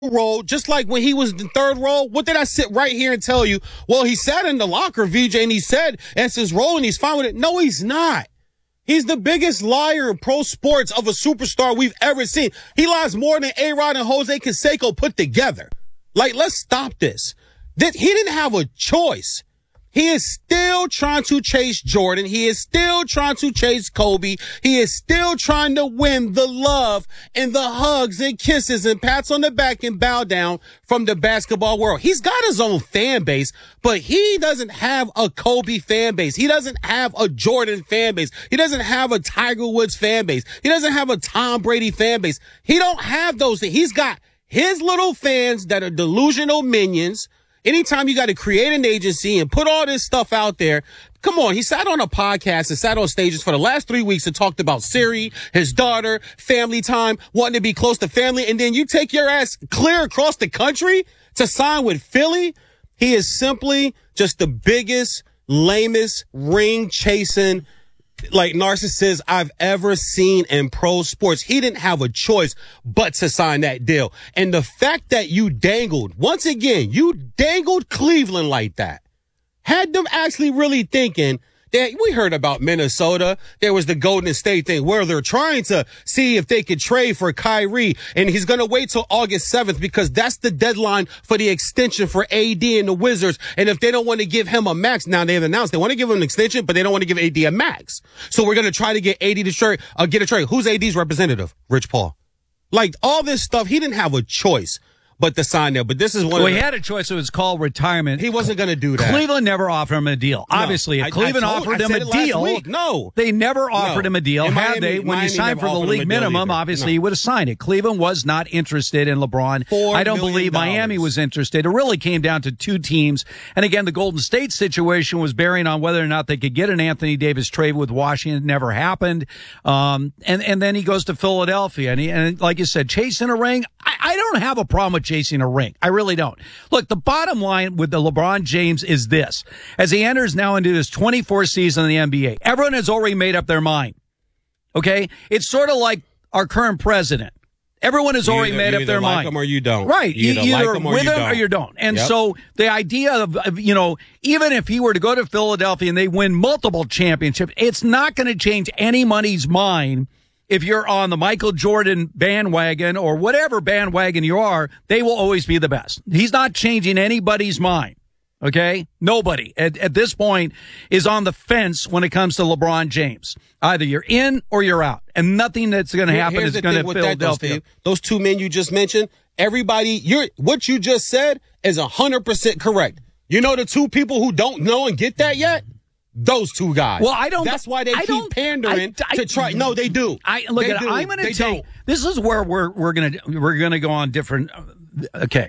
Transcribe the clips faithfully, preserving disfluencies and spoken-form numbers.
role, just like when he was the third role. What did I sit right here and tell you? Well, he sat in the locker, V J, and he said that's his role and he's fine with it. No, he's not. He's the biggest liar in pro sports of a superstar we've ever seen. He lies more than A-Rod and Jose Canseco put together. Like, let's stop this. This he didn't have a choice. He is still trying to chase Jordan. He is still trying to chase Kobe. He is still trying to win the love and the hugs and kisses and pats on the back and bow down from the basketball world. He's got his own fan base, but he doesn't have a Kobe fan base. He doesn't have a Jordan fan base. He doesn't have a Tiger Woods fan base. He doesn't have a Tom Brady fan base. He don't have those things. He's got his little fans that are delusional minions. Anytime you got to create an agency and put all this stuff out there, come on. He sat on a podcast and sat on stages for the last three weeks and talked about Siri, his daughter, family time, wanting to be close to family. And then you take your ass clear across the country to sign with Philly. He is simply just the biggest, lamest, ring chasing, like narcissist I've ever seen in pro sports. He didn't have a choice but to sign that deal. And the fact that you dangled, once again, you dangled Cleveland like that, had them actually really thinking that we heard about Minnesota. There was the Golden State thing where they're trying to see if they could trade for Kyrie, and he's going to wait till August seventh because that's the deadline for the extension for A D and the Wizards. And if they don't want to give him a max, now they've announced they want to give him an extension, but they don't want to give A D a max. So we're going to try to get A D to trade, uh, get a trade. Who's A D's representative? Rich Paul. Like all this stuff, he didn't have a choice but to sign there. But this is one well, of the, he had a choice. It was called retirement. He wasn't going to do that. Cleveland never offered him a deal. No, Obviously, if I, Cleveland I told, offered I him said a it last deal, week. No. They never offered no. him a deal. And Had Miami, they, when Miami you signed for the league minimum, obviously no. you would have signed it. Cleveland was not interested in LeBron. Four I don't believe dollars. Miami was interested. It really came down to two teams. And again, the Golden State situation was bearing on whether or not they could get an Anthony Davis trade with Washington. It never happened. Um, and, and then he goes to Philadelphia. And, he, and like you said, chasing a ring. I, I don't have a problem with chasing a ring. I really don't. Look, the bottom line with the LeBron James is this. As he enters now into his twenty-fourth season in the N B A, everyone has already made up their mind. Okay? It's sort of like our current president. Everyone has you already either, made up their like mind. Him or you don't. Right. You either, either like him or with you him don't. or you don't. And yep. so the idea of, of, you know, even if he were to go to Philadelphia and they win multiple championships, it's not going to change anybody's mind. If you're on the Michael Jordan bandwagon or whatever bandwagon you are, they will always be the best. He's not changing anybody's mind. Okay? Nobody at, at this point is on the fence when it comes to LeBron James. Either you're in or you're out. And nothing that's going to happen Here's is going to Philadelphia. That, though, Steve. Those two men you just mentioned, everybody, you're, what you just said is one hundred percent correct. You know the two people who don't know and get that yet? Those two guys. Well, I don't. That's why they I keep pandering I, I, to try. No, they do. I look they at. Do. I'm going to they take. Don't. This is where we're we're going to we're going to go on different. Okay.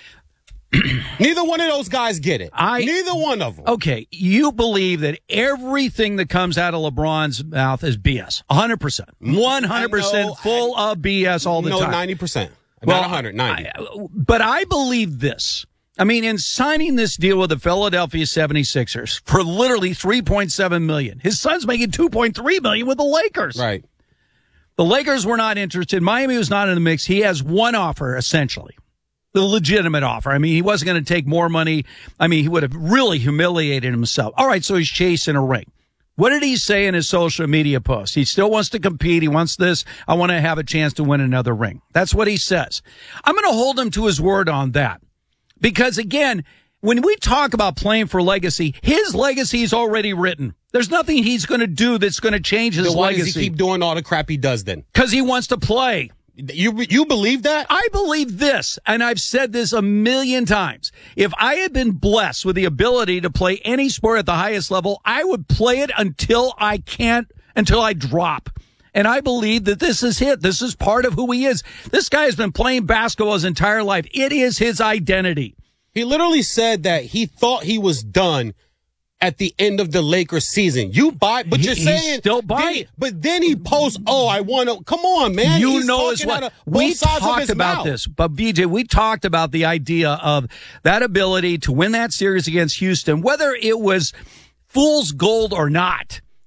Neither one of those guys get it. I, Neither one of them. Okay, you believe that everything that comes out of LeBron's mouth is B S. one hundred percent. one hundred percent know, full I, of B S all the no, time. No, ninety percent. Well, Not one hundred, ninety. I, but I believe this. I mean, in signing this deal with the Philadelphia seventy-sixers for literally three point seven million dollars, his son's making two point three million dollars with the Lakers. Right. The Lakers were not interested. Miami was not in the mix. He has one offer, essentially. The legitimate offer. I mean, he wasn't going to take more money. I mean, he would have really humiliated himself. All right, so he's chasing a ring. What did he say in his social media post? He still wants to compete. He wants this. I want to have a chance to win another ring. That's what he says. I'm going to hold him to his word on that. Because, again, when we talk about playing for legacy, his legacy is already written. There's nothing he's going to do that's going to change his then why legacy. Why does he keep doing all the crap he does then? Because he wants to play. You you believe that? I believe this, and I've said this a million times. If I had been blessed with the ability to play any sport at the highest level, I would play it until I can't, until I drop. And I believe that this is it. This is part of who he is. This guy has been playing basketball his entire life. It is his identity. He literally said that he thought he was done at the end of the Lakers season. You buy, but he, you're saying still buy. But then he posts, "Oh, I want to." Come on, man. You He's know as well. We talked about mouth. this, but B J, we talked about the idea of that ability to win that series against Houston, whether it was fool's gold or not.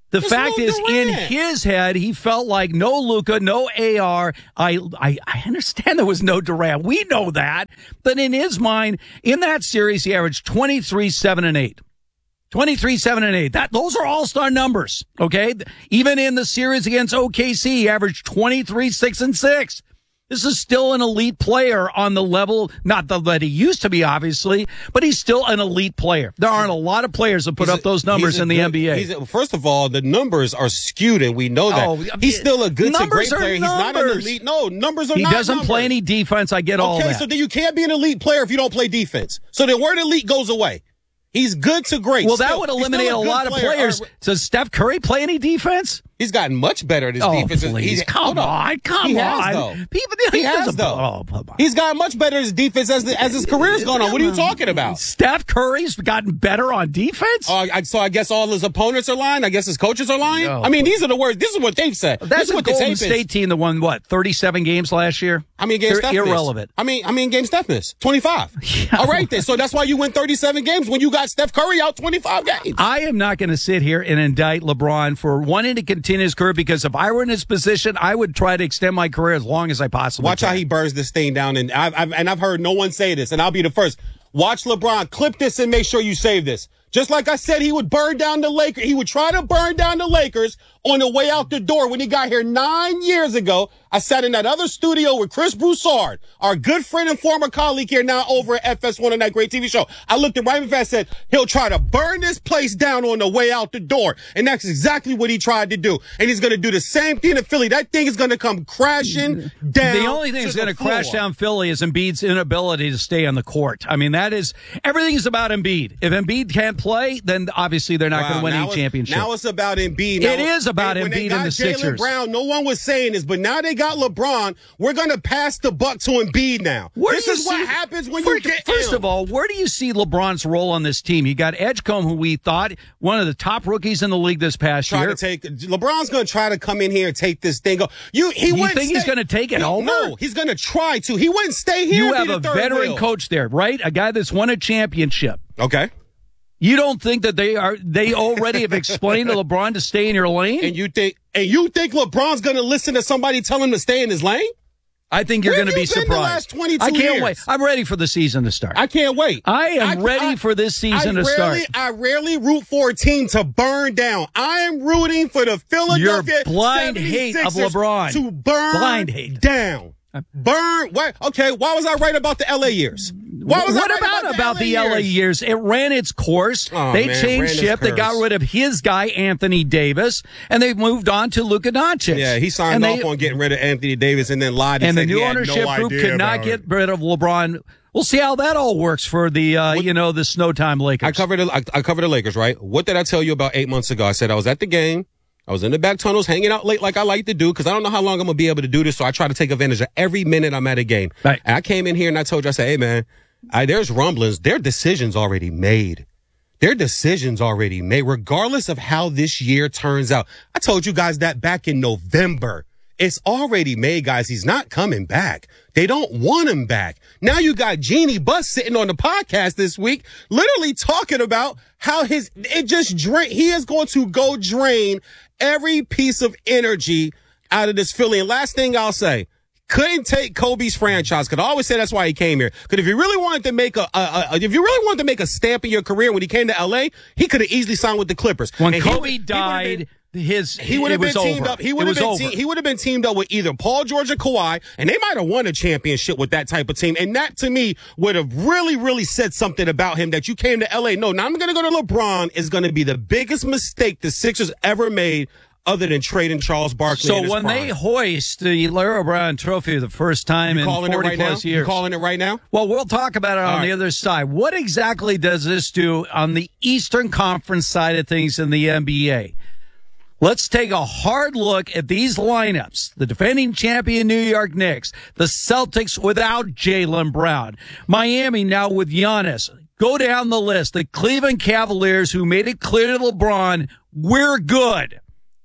The It's fact no is, in Durant. his head, he felt like no Luka, no A R. I, I, I understand there was no Durant. We know that. But in his mind, in that series, he averaged twenty-three, seven, and eight. twenty-three, seven, and eight. That, those are all-star numbers, okay? Even in the series against O K C, he averaged twenty-three, six, and six. This is still an elite player on the level, not the, that he used to be, obviously, but he's still an elite player. There aren't a lot of players that put He's up a- those numbers he's a in the good- N B A. he's a- first of all, the numbers are skewed, and we know that. Oh, I mean, he's still a good to numbers great are player. He's not an numbers. elite. No, numbers are He not doesn't numbers. play any defense. I get all Okay, that. so then you can't be an elite player if you don't play defense. So the word elite goes away. He's good to great. well, that Still- would he's still eliminate a, good lot of player. players. All right, Does Steph Curry play any defense? He's gotten much better at his Oh, defense. please. He's, Come hold on. Come he on. Has, though. People, He has, doesn't- though. Oh, come on. He's gotten much better at his defense as, the, as his career's gone on. What are you talking about? Steph Curry's gotten better on defense? Oh, I, so I guess all his opponents are lying. I guess his coaches are lying. No. I mean, these are the words. This is what they've said. That's this is a what the Golden tape State is. team that won, what, thirty-seven games last year? How many games They're Steph missed? irrelevant. I mean, I mean, game Steph missed twenty-five. All right, then. So that's why you win thirty-seven games when you got Steph Curry out twenty-five games. I am not going to sit here and indict LeBron for wanting to continue his career, because if I were in his position, I would try to extend my career as long as I possibly Watch can. how he burns this thing down, and I've, I've and I've heard no one say this, and I'll be the first. Watch LeBron clip this and make sure you save this. Just like I said, he would burn down the Lakers. He would try to burn down the Lakers on the way out the door when he got here nine years ago. I sat in that other studio with Chris Broussard, our good friend and former colleague here now over at F S one on that great T V show. I looked at Raymond Fast and said, he'll try to burn this place down on the way out the door. And that's exactly what he tried to do. And he's going to do the same thing in Philly. That thing is going to come crashing down. The only thing to that's the going to floor. crash down Philly is Embiid's inability to stay on the court. I mean, that is, everything is about Embiid. If Embiid can't play, then obviously they're not Wow, going to win now any it's- championship. Now it's about Embiid. Now, It is about when they Embiid got and the Jaylen Sixers. Brown, no one was saying this, but now they got LeBron. We're going to pass the buck to Embiid now. Where this do you is what see- happens when first, you get First him. of all, where do you see LeBron's role on this team? You got Edgecombe, who we thought one of the top rookies in the league this past Try year. to take LeBron's going to try to come in here and take this thing. Go. You, he You wouldn't think he's stay- gonna take it he, over? No, he's going to try to. He wouldn't stay here. You and have be the a third veteran wheel. coach there, right? A guy that's won a championship. Okay. You don't think that they are? They already have explained to LeBron to stay in your lane? And you think and you think LeBron's going to listen to somebody tell him to stay in his lane? I think you're Where going to have be you been the surprised. last twenty-two I can't years? wait. I'm ready for the season to start. I can't wait. I am ready for this season I to rarely, start. I rarely root for a team to burn down. I am rooting for the Philadelphia Your blind hate of seventy-sixers LeBron. to burn Blind hate. down. Burn. Why? Okay. Why was I right about the L A years? Why was what I right about about, about the L A years? years? It ran its course. Oh, they man, changed ran its ship. They got course. rid of his guy Anthony Davis, and they moved on to Luka Doncic. Yeah, he signed And off they- on getting rid of Anthony Davis and then lied. And, and the said new he had ownership no group idea cannot about get it. rid of LeBron. We'll see how that all works for the uh, you know the Snowtime Lakers. I covered. The, I, I covered the Lakers, right? What did I tell you about eight months ago? I said I was at the game. I was in the back tunnels, hanging out late like I like to do, because I don't know how long I'm gonna be able to do this. So I try to take advantage of every minute I'm at a game. Right. And I came in here and I told you, I said, "Hey, man, I, there's rumblings. Their decisions already made. Their decisions already made, regardless of how this year turns out." I told you guys that back in November. It's already made, guys. He's not coming back. They don't want him back. Now you got Jeannie Buss sitting on the podcast this week, literally talking about how his, it just drain, he is going to go drain every piece of energy out of this Philly. And last thing I'll say, couldn't take Kobe's franchise. Cause I always say that's why he came here. Cause if you really wanted to make a, a, a if you really wanted to make a stamp in your career when he came to L A, he could have easily signed with the Clippers. when And he Kobe would- he would've died, been- his He would it have been was teamed over. up. He It would have was been. over. Te- he would have been teamed up with either Paul George or Kawhi, and they might have won a championship with that type of team. And that, to me, would have really, really said something about him that you came to L A. No, now I'm going to go to LeBron. Is going to be the biggest mistake the Sixers ever made, other than trading Charles Barkley. in So his when prime. they hoist the Larry O'Brien Trophy the first time you in calling it forty right now? plus You years, calling it right now? well, we'll talk about it on All the right. other side. What exactly does this do on the Eastern Conference side of things in the N B A? Let's take a hard look at these lineups. The defending champion New York Knicks, the Celtics without Jaylen Brown, Miami now with Giannis. Go down the list. The Cleveland Cavaliers, who made it clear to LeBron, we're good.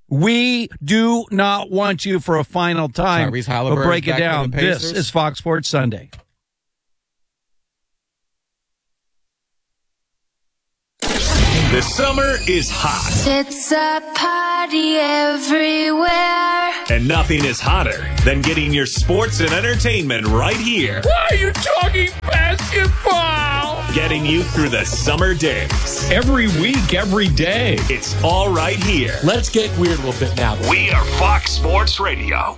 We do not want you for a final time. Tyrese But Halliburton's break it back for down. the This Pacers. is Fox Sports Sunday. The summer is hot. It's a party everywhere. And nothing is hotter than getting your sports and entertainment right here. Why are you talking basketball? Getting you through the summer days. Every week, every day. It's all right here. Let's get weird a little bit now. We are Fox Sports Radio.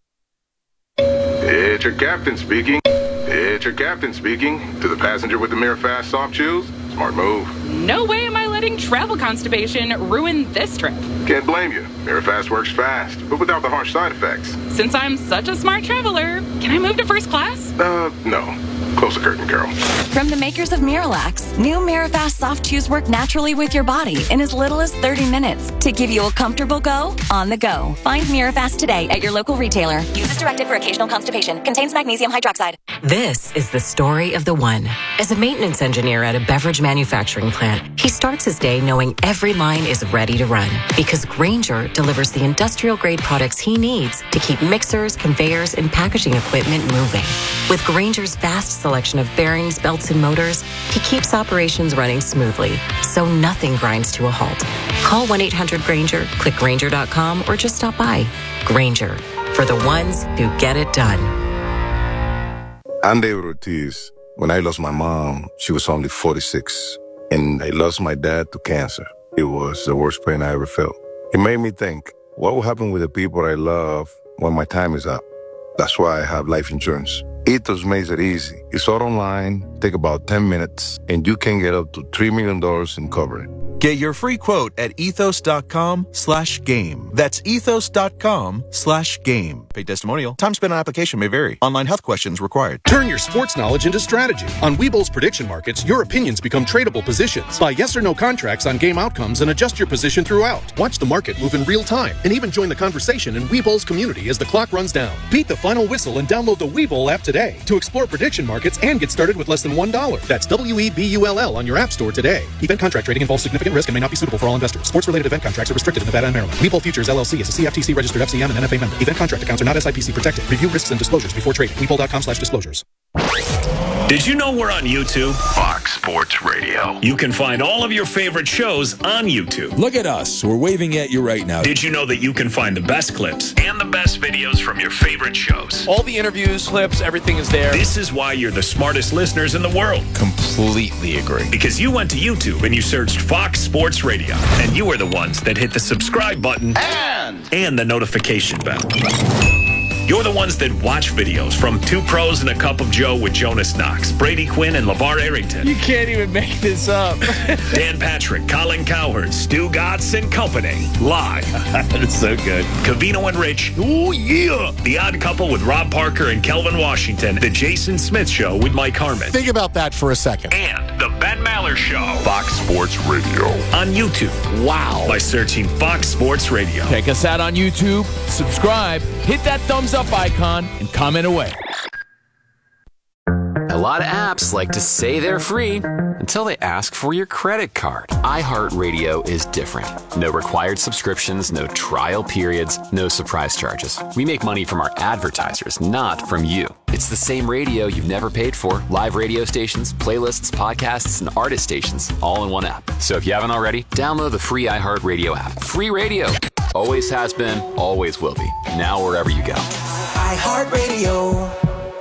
It's your captain speaking. It's your captain speaking. To the passenger with the Mirafast soft chews, smart move. No way am I letting travel constipation ruin this trip. Can't blame you. Mirafast works fast, but without the harsh side effects. Since I'm such a smart traveler, can I move to first class? Uh, no. Close the curtain, Carol. From the makers of Miralax, new Mirafast soft chews work naturally with your body in as little as thirty minutes to give you a comfortable go on the go. Find Mirafast today at your local retailer. Use as directed for occasional constipation. Contains magnesium hydroxide. This is the story of the one. As a maintenance engineer at a beverage manufacturing plant, he starts his day knowing every line is ready to run because Grainger delivers the industrial-grade products he needs to keep mixers, conveyors, and packaging equipment moving. With Grainger's vast selection of bearings, belts, and motors, he keeps operations running smoothly, so nothing grinds to a halt. Call one eight hundred Grainger, click Grainger dot com, or just stop by. Grainger, for the ones who get it done. I'm David Ortiz. When I lost my mom, she was only forty-six, and I lost my dad to cancer. It was the worst pain I ever felt. It made me think, what will happen with the people I love when my time is up? That's why I have life insurance. Ethos makes it easy. It's all online, take about ten minutes, and you can get up to three million dollars in coverage. Get your free quote at ethos.com slash game. That's ethos.com slash game. Paid testimonial. Time spent on application may vary. Online health questions required. Turn your sports knowledge into strategy. On Webull's prediction markets, your opinions become tradable positions. Buy yes or no contracts on game outcomes and adjust your position throughout. Watch the market move in real time and even join the conversation in Webull's community as the clock runs down. Beat the final whistle and download the Webull app today to explore prediction markets and get started with less than one dollar. That's W E B U L L on your app store today. Event contract trading involves significant risk and may not be suitable for all investors. Sports-related event contracts are restricted in Nevada and Maryland. Webull Futures L L C is a C F T C-registered F C M and N F A member. Event contract accounts are not S I P C protected. Review risks and disclosures before trading. Webull.com slash disclosures. Did you know we're on YouTube? Fox Sports Radio. You can find all of your favorite shows on YouTube. Look at us. We're waving at you right now. Did you know that you can find the best clips and the best videos from your favorite shows? All the interviews, clips, everything is there. This is why you're the smartest listeners in the world. Completely agree. Because you went to YouTube and you searched Fox Sports Radio, and you are the ones that hit the subscribe button and, and the notification bell. You're the ones that watch videos from Two Pros and a Cup of Joe with Jonas Knox, Brady Quinn, and LeVar Arrington. You can't even make this up. Dan Patrick, Colin Cowherd, Stu Gatz and Company. Live. That's so good. Covino and Rich. Oh, yeah. The Odd Couple with Rob Parker and Kelvin Washington. The Jason Smith Show with Mike Harmon. Think about that for a second. And The Ben Maller Show. Fox Sports Radio. On YouTube. Wow. By searching Fox Sports Radio. Check us out on YouTube. Subscribe. Hit that thumbs up icon and comment away. A lot of apps like to say they're free until they ask for your credit card. iHeartRadio is different. No required subscriptions, no trial periods, no surprise charges. We make money from our advertisers, not from you. It's the same radio you've never paid for. Live radio stations, playlists, podcasts, and artist stations all in one app. So if you haven't already, download the free iHeartRadio app. Free radio. Always has been, always will be. Now wherever you go. iHeartRadio.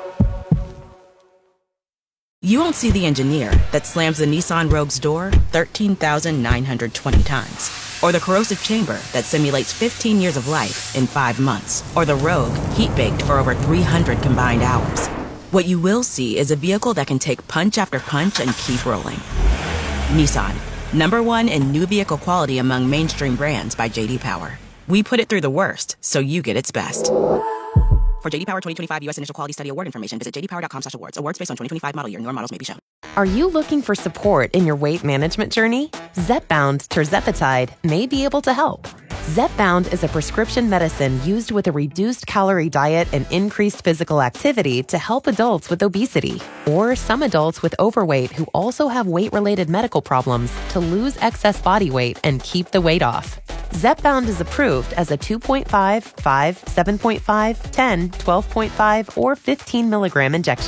You won't see the engineer that slams the Nissan Rogue's door thirteen thousand nine hundred twenty times. Or the corrosive chamber that simulates fifteen years of life in five months. Or the Rogue heat-baked for over three hundred combined hours. What you will see is a vehicle that can take punch after punch and keep rolling. Nissan. Number one in new vehicle quality among mainstream brands by J D Power. We put it through the worst, so you get its best. For J D Power twenty twenty-five U S Initial Quality Study Award information, visit j d power dot com slash awards. Awards based on twenty twenty-five model year. Newer models may be shown. Are you looking for support in your weight management journey? Zepbound tirzepatide may be able to help. Zepbound is a prescription medicine used with a reduced calorie diet and increased physical activity to help adults with obesity or some adults with overweight who also have weight-related medical problems to lose excess body weight and keep the weight off. Zepbound is approved as a two point five, five, seven point five, ten, twelve point five, or fifteen milligram injection.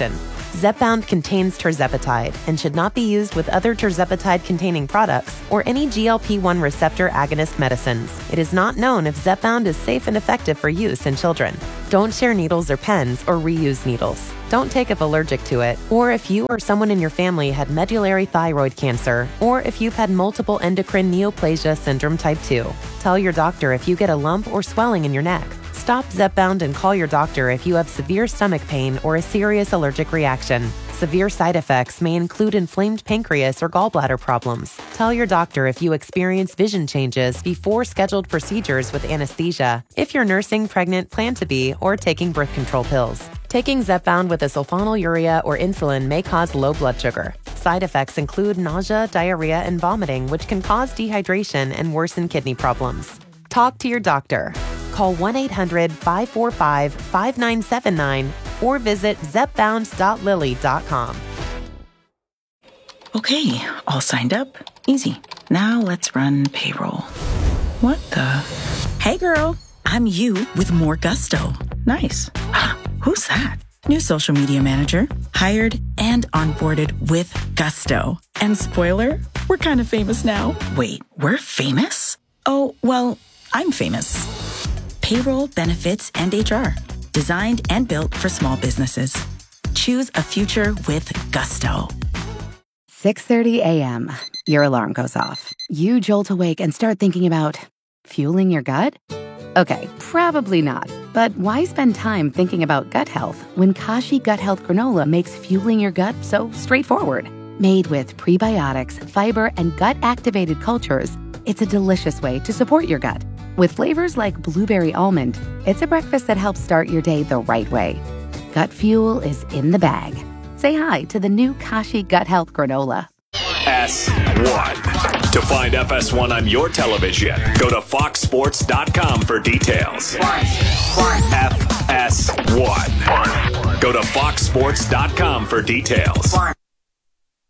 Zepbound contains tirzepatide and should not be used with other tirzepatide-containing products or any G L P one receptor agonist medicines. It is not known if Zepbound is safe and effective for use in children. Don't share needles or pens or reuse needles. Don't take if allergic to it, or if you or someone in your family had medullary thyroid cancer, or if you've had multiple endocrine neoplasia syndrome type two. Tell your doctor if you get a lump or swelling in your neck. Stop Zepbound and call your doctor if you have severe stomach pain or a serious allergic reaction. Severe side effects may include inflamed pancreas or gallbladder problems. Tell your doctor if you experience vision changes before scheduled procedures with anesthesia, if you're nursing, pregnant, plan to be, or taking birth control pills. Taking Zepbound with a sulfonylurea or insulin may cause low blood sugar. Side effects include nausea, diarrhea, and vomiting, which can cause dehydration and worsen kidney problems. Talk to your doctor. Call one eight hundred, five four five, five nine seven nine or visit zepbound dot lilly dot com. Okay, all signed up. Easy. Now let's run payroll. What the? Hey girl, I'm you with more gusto. Nice. Who's that? New social media manager. Hired and onboarded with gusto. And spoiler, we're kind of famous now. Wait, we're famous? Oh, well, I'm famous. Payroll, benefits, and H R. Designed and built for small businesses. Choose a future with gusto. six thirty a.m. Your alarm goes off. You jolt awake and start thinking about fueling your gut? Okay, probably not. But why spend time thinking about gut health when Kashi Gut Health Granola makes fueling your gut so straightforward? Made with prebiotics, fiber, and gut-activated cultures, it's a delicious way to support your gut. With flavors like blueberry almond, it's a breakfast that helps start your day the right way. Gut fuel is in the bag. Say hi to the new Kashi Gut Health Granola. S one. To find F S one on your television, go to fox sports dot com for details. F S one. Go to fox sports dot com for details.